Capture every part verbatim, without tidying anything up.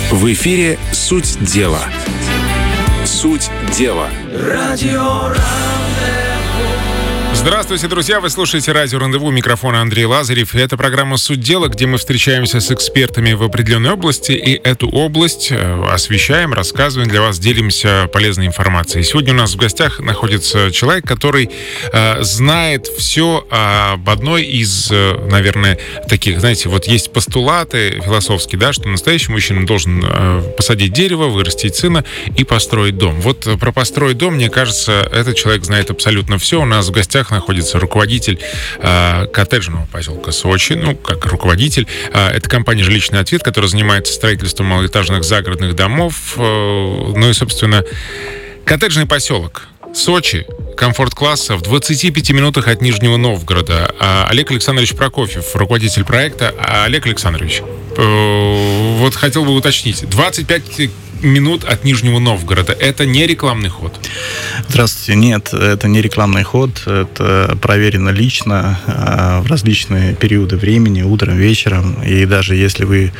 В эфире «Суть дела». Суть дела. Радио Здравствуйте, друзья! Вы слушаете радио «Рандеву», микрофон Андрей Лазарев. И это программа «Суть дела», где мы встречаемся с экспертами в определенной области и эту область освещаем, рассказываем для вас, делимся полезной информацией. Сегодня у нас в гостях находится человек, который э, знает все об одной из, э, наверное, таких, знаете, вот есть постулаты философские, да, что настоящий мужчина должен э, посадить дерево, вырастить сына и построить дом. Вот про построить дом, мне кажется, этот человек знает абсолютно все. У нас в гостях находится руководитель э, коттеджного поселка Сочи, ну, как руководитель. Э, это компания «Жилищный ответ», которая занимается строительством малоэтажных загородных домов. Э, ну и, собственно, коттеджный поселок Сочи, комфорт-класса в двадцати пяти минутах от Нижнего Новгорода. А Олег Александрович Прокофьев, руководитель проекта. А Олег Александрович, э, вот хотел бы уточнить, двадцать пять минут от Нижнего Новгорода. Это не рекламный ход? Здравствуйте. Нет, это не рекламный ход. Это проверено лично в различные периоды времени, утром, вечером. И даже если вы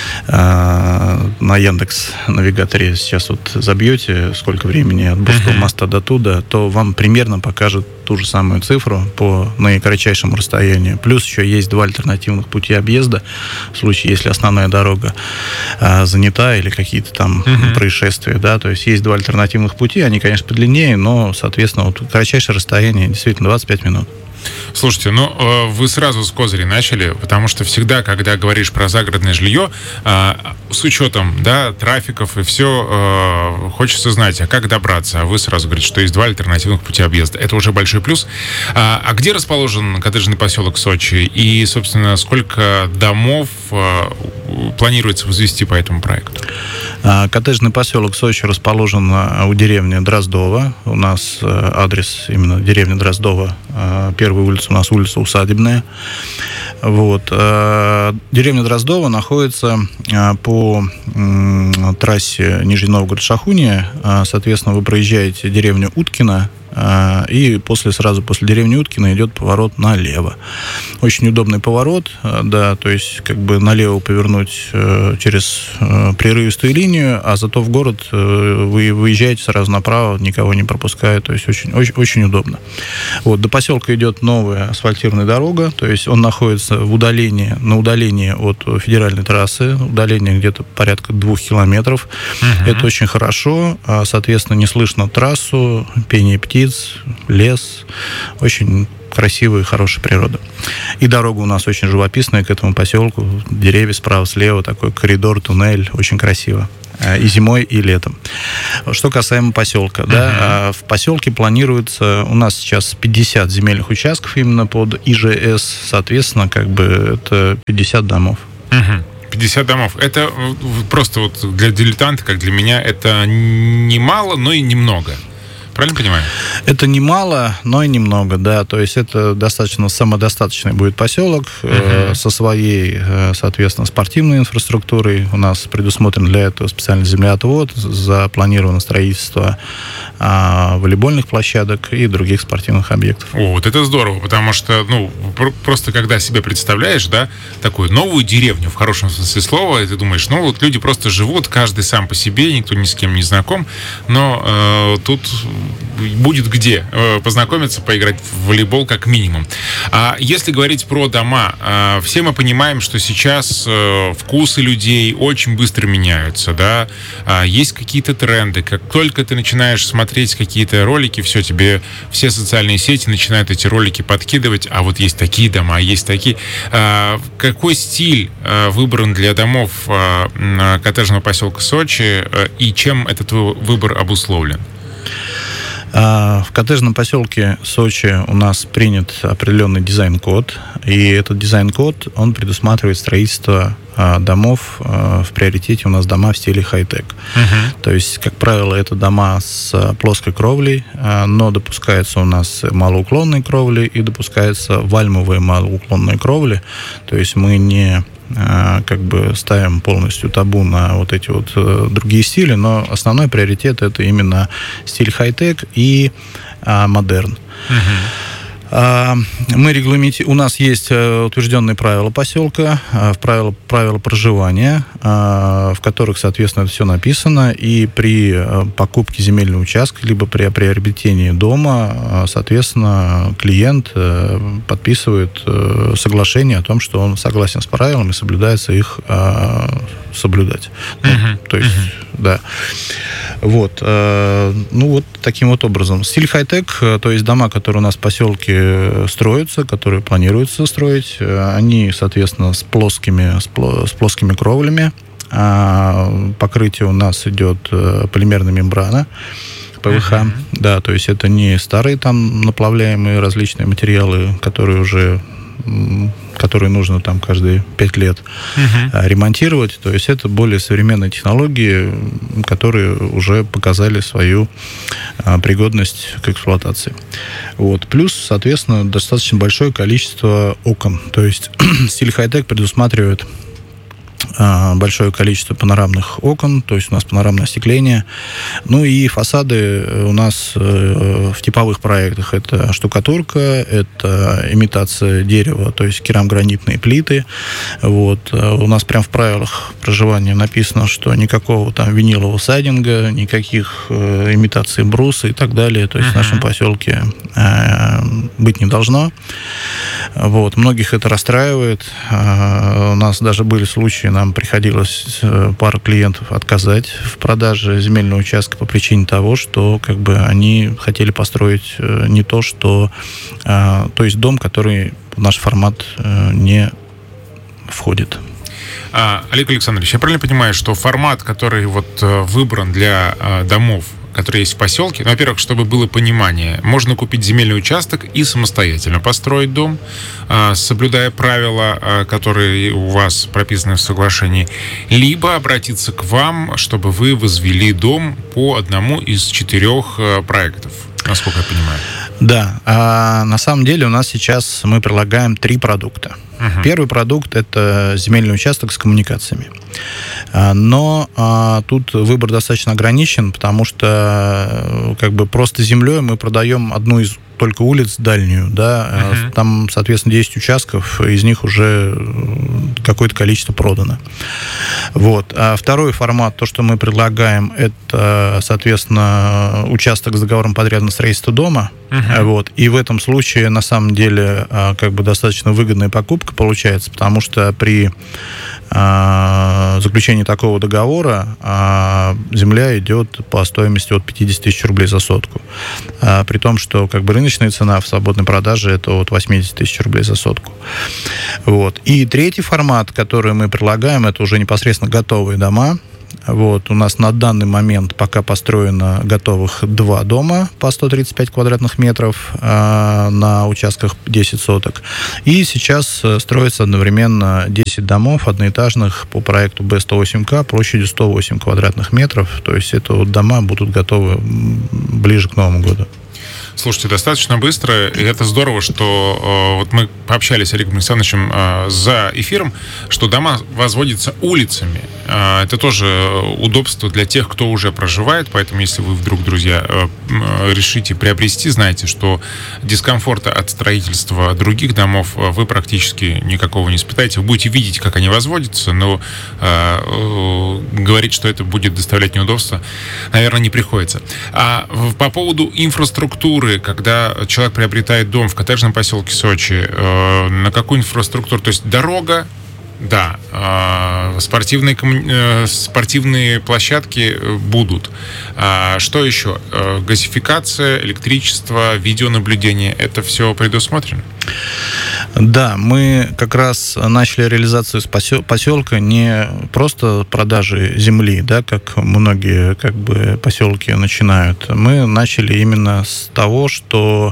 на Яндекс.Навигаторе сейчас вот забьете, сколько времени от Бурского uh-huh. моста до туда, то вам примерно покажет ту же самую цифру по наикратчайшему расстоянию. Плюс еще есть два альтернативных пути объезда в случае, если основная дорога а, занята или какие-то там uh-huh. происшествия, да, то есть есть два альтернативных пути, они, конечно, подлиннее, но, соответственно, вот кратчайшее расстояние действительно двадцать пять минут. Слушайте, ну вы сразу с козырей начали, потому что всегда, когда говоришь про загородное жилье, с учетом, да, трафиков и все, хочется знать, а как добраться? А вы сразу говорите, что есть два альтернативных пути объезда. Это уже большой плюс. А где расположен коттеджный поселок Сочи? И, собственно, сколько домов планируется возвести по этому проекту? Коттеджный поселок Сочи расположен у деревни Дроздова. У нас адрес именно деревни Дроздова. Первая улица у нас улица Усадебная. Вот. Деревня Дроздова находится по трассе Нижний Новгород-Шахуния. Соответственно, вы проезжаете деревню Уткино, и после, сразу после деревни Уткино идет поворот налево. Очень удобный поворот, да, то есть как бы налево повернуть через прерывистую линию, а зато в город вы выезжаете сразу направо, никого не пропуская, то есть очень, очень, очень удобно. Вот, до поселка идет новая асфальтированная дорога, то есть он находится в удалении, на удалении от федеральной трассы, удаление где-то порядка двух километров. Uh-huh. Это очень хорошо, соответственно, не слышно трассу, пение птиц, лес, очень красивая и хорошая природа. И дорога у нас очень живописная к этому поселку, деревья справа, слева, такой коридор, туннель, очень красиво. И зимой, и летом. Что касаемо поселка, uh-huh. да, в поселке планируется, у нас сейчас пятьдесят земельных участков именно под ИЖС, соответственно, как бы это пятьдесят домов. Uh-huh. пятьдесят домов. Это просто вот для дилетанта, как для меня, это немало, но и немного. Правильно понимаю? Это немало, но и немного, да. То есть это достаточно самодостаточный будет поселок uh-huh. э, со своей, э, соответственно, спортивной инфраструктурой. У нас предусмотрен для этого специальный землеотвод, запланировано строительство э, волейбольных площадок и других спортивных объектов. О, вот это здорово, потому что, ну, пр- просто когда себе представляешь, да, такую новую деревню, в хорошем смысле слова, и ты думаешь, ну, вот люди просто живут, каждый сам по себе, никто ни с кем не знаком, но э, тут будет где познакомиться, поиграть в волейбол как минимум. А если говорить про дома, все мы понимаем, что сейчас вкусы людей очень быстро меняются, да, есть какие-то тренды. Как только ты начинаешь смотреть какие-то ролики, все, тебе все социальные сети начинают эти ролики подкидывать, а вот есть такие дома, есть такие. Какой стиль выбран для домов коттеджного поселка Сочи и чем этот выбор обусловлен? В коттеджном поселке Сочи у нас принят определенный дизайн-код, и этот дизайн-код, он предусматривает строительство домов, в приоритете у нас дома в стиле хай-тек. Uh-huh. То есть, как правило, это дома с плоской кровлей, но допускаются у нас малоуклонные кровли и допускаются вальмовые малоуклонные кровли. То есть мы не как бы ставим полностью табу на вот эти вот другие стили, но основной приоритет это именно стиль хай-тек и а, модерн. Uh-huh. Мы регламентируем, у нас есть утвержденные правила поселка, правила, правила проживания, в которых, соответственно, это все написано, и при покупке земельного участка, либо при приобретении дома, соответственно, клиент подписывает соглашение о том, что он согласен с правилами, соблюдается их соблюдать. Uh-huh. То есть, uh-huh. да. Вот. Ну, вот таким вот образом. Стиль хай-тек, то есть дома, которые у нас в поселке строятся, которые планируется строить, они, соответственно, с плоскими, с плоскими кровлями. Покрытие у нас идет полимерная мембрана, ПВХ. Uh-huh. Да, то есть это не старые там наплавляемые различные материалы, которые уже которые нужно там каждые пять лет uh-huh. ремонтировать. То есть это более современные технологии, которые уже показали свою а, пригодность к эксплуатации. Вот. Плюс, соответственно, достаточно большое количество окон. То есть стиль хай-тек предусматривает большое количество панорамных окон, то есть у нас панорамное остекление. Ну и фасады у нас в типовых проектах это штукатурка, это имитация дерева, то есть керамогранитные плиты. Вот. У нас прям в правилах проживания написано, что никакого там винилового сайдинга, никаких имитаций бруса и так далее, то есть uh-huh. в нашем поселке быть не должно. Вот. Многих это расстраивает. У нас даже были случаи, нам приходилось пару клиентов отказать в продаже земельного участка по причине того, что как бы они хотели построить не то, что... То есть дом, который в наш формат не входит. А, Олег Александрович, я правильно понимаю, что формат, который вот выбран для домов, которые есть в поселке, ну, во-первых, чтобы было понимание, можно купить земельный участок и самостоятельно построить дом, соблюдая правила, которые у вас прописаны в соглашении, либо обратиться к вам, чтобы вы возвели дом по одному из четырех проектов, насколько я понимаю. Да, а на самом деле у нас сейчас мы предлагаем три продукта. Uh-huh. Первый продукт – это земельный участок с коммуникациями. Но а, тут выбор достаточно ограничен, потому что как бы просто землей мы продаем одну из только улиц дальнюю, да, uh-huh. там, соответственно, десять участков, из них уже какое-то количество продано. Вот. А второй формат, то, что мы предлагаем, это, соответственно, участок с договором подряда на строительство дома. Uh-huh. Вот. И в этом случае, на самом деле, как бы достаточно выгодная покупка получается, потому что при заключении такого договора земля идет по стоимости от пятьдесят тысяч рублей за сотку. При том, что как бы рыночная цена в свободной продаже это от восемьдесят тысяч рублей за сотку. Вот. И третий формат, который мы предлагаем, это уже непосредственно готовые дома. Вот. У нас на данный момент пока построено готовых два дома по сто тридцать пять квадратных метров э, на участках десять соток. И сейчас строится одновременно десять домов одноэтажных по проекту Бэ сто восемь ка площадью сто восемь квадратных метров. То есть это вот дома будут готовы ближе к Новому году. Слушайте, достаточно быстро, и это здорово, что э, вот мы пообщались с Олегом Александровичем э, за эфиром, что дома возводятся улицами. Э, это тоже удобство для тех, кто уже проживает, поэтому если вы вдруг, друзья, э, э, решите приобрести, знайте, что дискомфорта от строительства других домов вы практически никакого не испытаете. Вы будете видеть, как они возводятся, но э, э, говорить, что это будет доставлять неудобства, наверное, не приходится. А по поводу инфраструктуры, когда человек приобретает дом в коттеджном поселке Сочи, э, на какую инфраструктуру? То есть дорога, да, э, спортивные, э, спортивные площадки будут. А что еще? Э, газификация, электричество, видеонаблюдение, это все предусмотрено? Да, мы как раз начали реализацию поселка не просто продажи земли, да, как многие как бы поселки начинают. Мы начали именно с того, что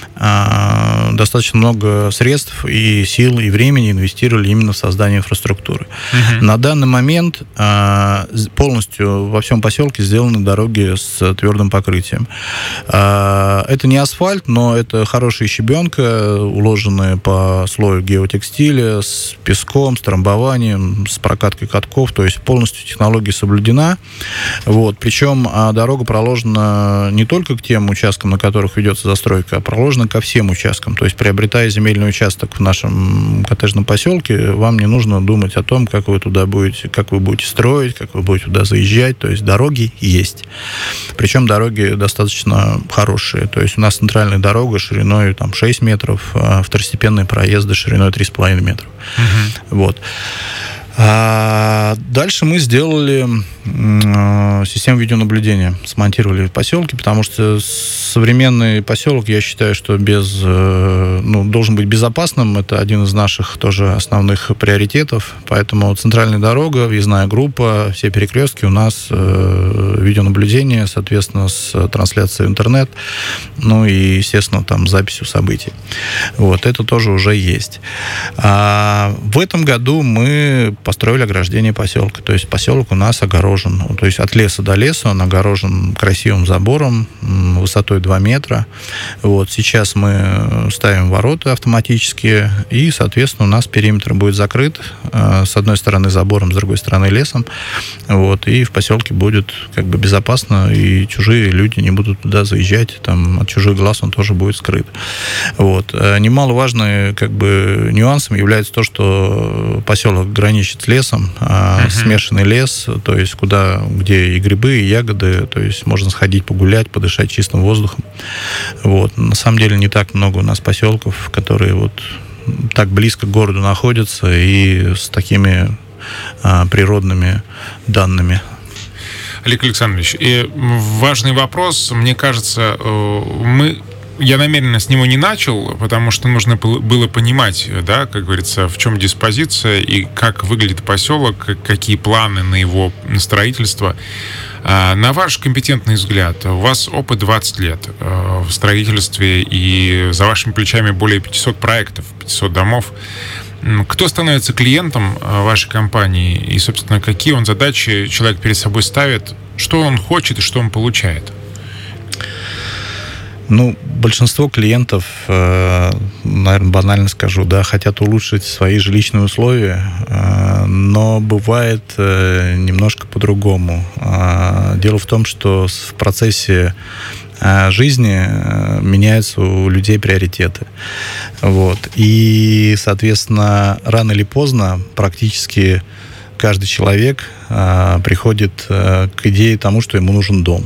э, достаточно много средств и сил, и времени инвестировали именно в создание инфраструктуры. Uh-huh. На данный момент э, полностью во всем поселке сделаны дороги с твердым покрытием. Э, это не асфальт, но это хорошая щебенка, уложенная по слою геотекстиля, с песком, с трамбованием, с прокаткой катков, то есть полностью технология соблюдена. Вот. Причем дорога проложена не только к тем участкам, на которых ведется застройка, а проложена ко всем участкам. То есть, приобретая земельный участок в нашем коттеджном поселке, вам не нужно думать о том, как вы туда будете, как вы будете строить, как вы будете туда заезжать. То есть, дороги есть. Причем дороги достаточно хорошие. То есть, у нас центральная дорога шириной там, шесть метров, а второстепенные проезды шириной три с половиной метра. Угу. Вот. А дальше мы сделали э, систему видеонаблюдения, смонтировали в поселке, потому что современный поселок, я считаю, что без, э, ну, должен быть безопасным. Это один из наших тоже основных приоритетов. Поэтому центральная дорога, въездная группа, все перекрестки у нас э, видеонаблюдение, соответственно, с трансляцией в интернет, ну и, естественно, там записью событий. Вот, это тоже уже есть. А в этом году мы построили ограждение поселка. То есть поселок у нас огорожен. То есть от леса до леса он огорожен красивым забором высотой два метра. Вот. Сейчас мы ставим ворота автоматические, и, соответственно, у нас периметр будет закрыт. С одной стороны забором, с другой стороны лесом. Вот. И в поселке будет как бы безопасно, и чужие люди не будут туда заезжать. Там, от чужих глаз он тоже будет скрыт. Вот. Немаловажным как бы нюансом является то, что поселок граничит с лесом, uh-huh. смешанный лес, то есть куда, где и грибы, и ягоды, то есть можно сходить погулять, подышать чистым воздухом. Вот. На самом деле не так много у нас поселков, которые вот так близко к городу находятся и с такими а, природными данными. Олег Александрович, и важный вопрос, мне кажется, мы Я намеренно с него не начал, потому что нужно было понимать, да, как говорится, в чем диспозиция и как выглядит поселок, какие планы на его строительство. На ваш компетентный взгляд, у вас опыт двадцать лет в строительстве, и за вашими плечами более пятьсот проектов, пятьсот домов. Кто становится клиентом вашей компании и, собственно, какие он задачи человек перед собой ставит, что он хочет и что он получает? Ну, большинство клиентов, наверное, банально скажу, да, хотят улучшить свои жилищные условия, но бывает немножко по-другому. Дело в том, что в процессе жизни меняются у людей приоритеты. Вот. И, соответственно, рано или поздно практически каждый человек приходит к идее тому, что ему нужен дом.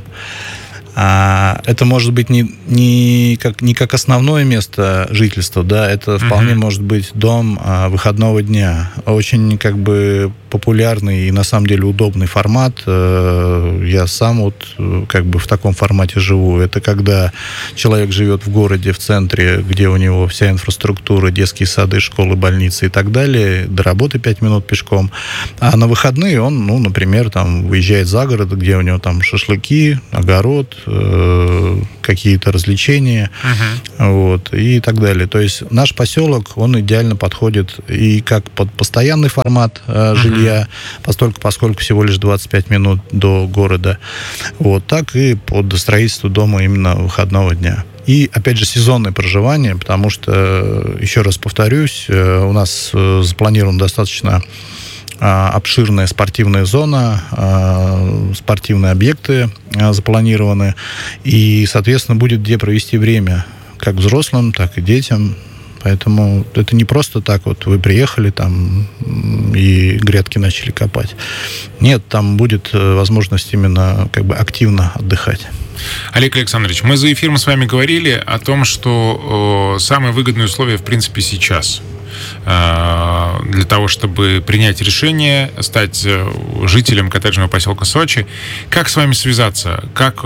Это может быть не, не, как, не как основное место жительства, да, это вполне uh-huh. может быть дом а, выходного дня. Очень как бы популярный и на самом деле удобный формат. Я сам вот как бы в таком формате живу. Это когда человек живет в городе, в центре, где у него вся инфраструктура, детские сады, школы, больницы и так далее, до работы пять минут пешком. А на выходные он, ну, например, там выезжает за город, где у него там шашлыки, огород, какие-то развлечения, uh-huh. вот, и так далее. То есть наш поселок, он идеально подходит и как под постоянный формат uh-huh. жилья, поскольку, поскольку всего лишь двадцать пять минут до города, вот, так и под строительство дома именно выходного дня. И, опять же, сезонное проживание, потому что, еще раз повторюсь, у нас запланировано достаточно обширная спортивная зона, спортивные объекты запланированы, и, соответственно, будет где провести время как взрослым, так и детям. Поэтому это не просто так вот вы приехали там и грядки начали копать. Нет, там будет возможность именно как бы активно отдыхать. Олег Александрович, мы за эфиром с вами говорили о том, что самые выгодные условия, в принципе, сейчас для того, чтобы принять решение, стать жителем коттеджного поселка Сочи. Как с вами связаться? Как,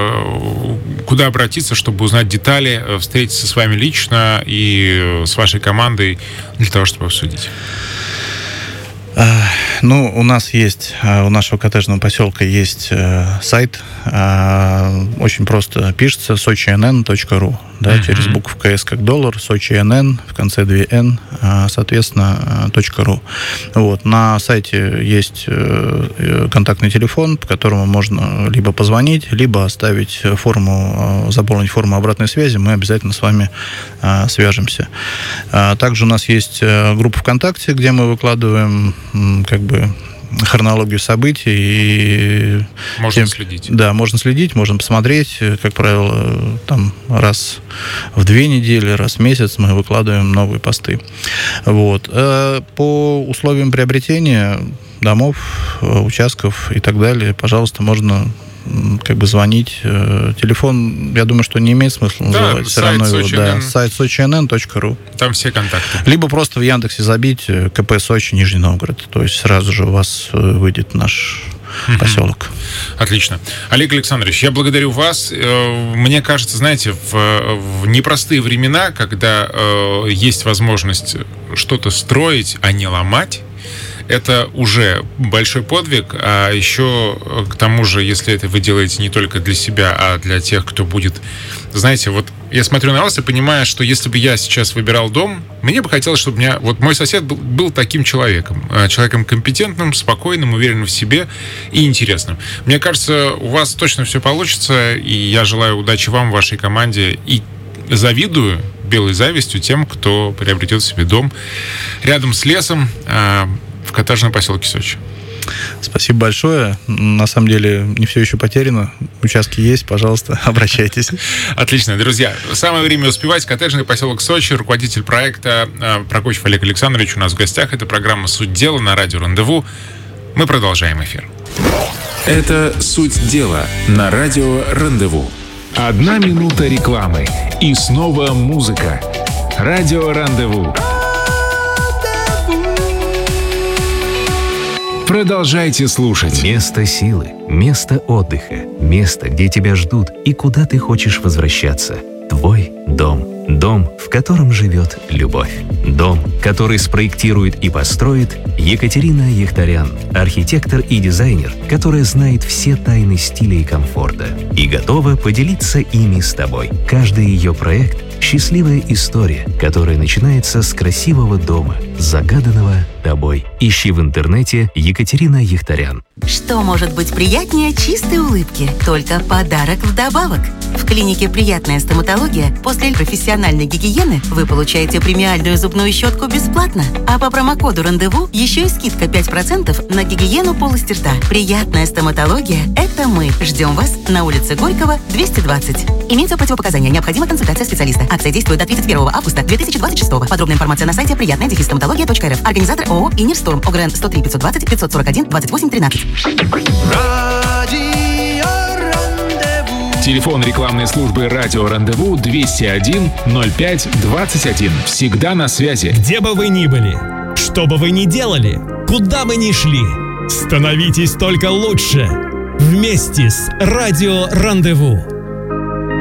куда обратиться, чтобы узнать детали, встретиться с вами лично и с вашей командой для того, чтобы обсудить? Ну, у нас есть, у нашего коттеджного поселка есть сайт, очень просто пишется сочи эн эн точка ру, да, uh-huh. через букву КС как доллар, Сочи эн эн, в конце две Н, соответственно, .ру. Вот, на сайте есть контактный телефон, по которому можно либо позвонить, либо оставить форму, заполнить форму обратной связи, мы обязательно с вами свяжемся. Также у нас есть группа ВКонтакте, где мы выкладываем как бы хронологию событий. И можно тем, следить. Да, можно следить, можно посмотреть. Как правило, там раз в две недели, раз в месяц мы выкладываем новые посты. Вот. По условиям приобретения домов, участков и так далее, пожалуйста, можно как бы звонить. Телефон, я думаю, что не имеет смысла называть. Да, все равно его, да, сайт сочи эн эн точка ру. Там все контакты. Либо просто в Яндексе забить КП Сочи, Нижний Новгород. То есть сразу же у вас выйдет наш поселок. Отлично. Олег Александрович, я благодарю вас. Мне кажется, знаете, в, в непростые времена, когда э, есть возможность что-то строить, а не ломать, это уже большой подвиг, а еще к тому же, если это вы делаете не только для себя, а для тех, кто будет... Знаете, вот я смотрю на вас и понимаю, что если бы я сейчас выбирал дом, мне бы хотелось, чтобы у меня... Вот мой сосед был, был таким человеком. Человеком компетентным, спокойным, уверенным в себе и интересным. Мне кажется, у вас точно все получится, и я желаю удачи вам, вашей команде, и завидую белой завистью тем, кто приобретет себе дом рядом с лесом, в коттеджном поселке Сочи. Спасибо большое. На самом деле не все еще потеряно. Участки есть, пожалуйста, обращайтесь. Отлично. Друзья, самое время успевать. Коттеджный поселок Сочи, руководитель проекта Прокофьев Олег Александрович у нас в гостях. Это программа «Суть дела» на радио «Рандеву». Мы продолжаем эфир. Это «Суть дела» на радио «Рандеву». Одна минута рекламы. И снова музыка. Радио «Рандеву». Продолжайте слушать. Место силы, место отдыха, место, где тебя ждут и куда ты хочешь возвращаться. Твой дом. Дом, в котором живет любовь. Дом, который спроектирует и построит Екатерина Яхтарян, архитектор и дизайнер, которая знает все тайны стиля и комфорта и готова поделиться ими с тобой. Каждый ее проект — счастливая история, которая начинается с красивого дома, загаданного тобой. Ищи в интернете Екатерина Яхтарян. Что может быть приятнее чистой улыбки? Только подарок вдобавок. В клинике «Приятная стоматология» после профессиональной гигиены вы получаете премиальную зубную щетку бесплатно. А по промокоду «Рандеву» еще и скидка пять процентов на гигиену полости рта. «Приятная стоматология» — это мы. Ждем вас на улице Горького, двести двадцать. Имеются противопоказания. Необходима консультация специалиста. Акция действует до тридцать первого августа две тысячи двадцать шестого. Подробная информация на сайте приятная стоматология точка эр эф. Организатор ООО «Инерсторм». ОГРН сто три пятьсот двадцать пятьсот сорок один двадцать восемь тринадцать. Телефон рекламной службы «Радио Рандеву» двести один ноль пять двадцать один. Всегда на связи. Где бы вы ни были, что бы вы ни делали, куда бы ни шли, становитесь только лучше. Вместе с «Радио Рандеву».